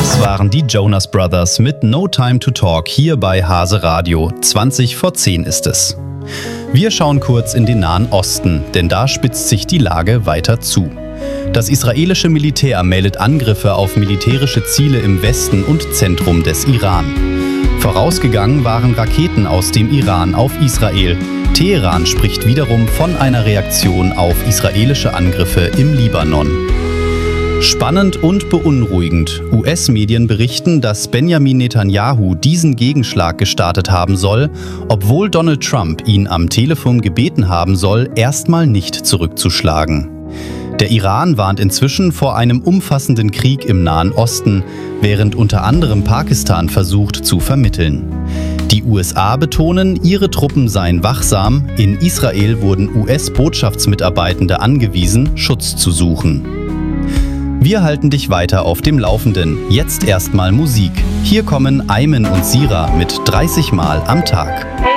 Das waren die Jonas Brothers mit No Time to Talk hier bei Hase Radio. 20:10 ist es. Wir schauen kurz in den Nahen Osten, denn da spitzt sich die Lage weiter zu. Das israelische Militär meldet Angriffe auf militärische Ziele im Westen und Zentrum des Iran. Vorausgegangen waren Raketen aus dem Iran auf Israel. Teheran spricht wiederum von einer Reaktion auf israelische Angriffe im Libanon. Spannend und beunruhigend. US-Medien berichten, dass Benjamin Netanyahu diesen Gegenschlag gestartet haben soll, obwohl Donald Trump ihn am Telefon gebeten haben soll, erstmal nicht zurückzuschlagen. Der Iran warnt inzwischen vor einem umfassenden Krieg im Nahen Osten, während unter anderem Pakistan versucht zu vermitteln. Die USA betonen, ihre Truppen seien wachsam. In Israel wurden US-Botschaftsmitarbeitende angewiesen, Schutz zu suchen. Wir halten dich weiter auf dem Laufenden. Jetzt erstmal Musik. Hier kommen Ayman und Sira mit 30 Mal am Tag.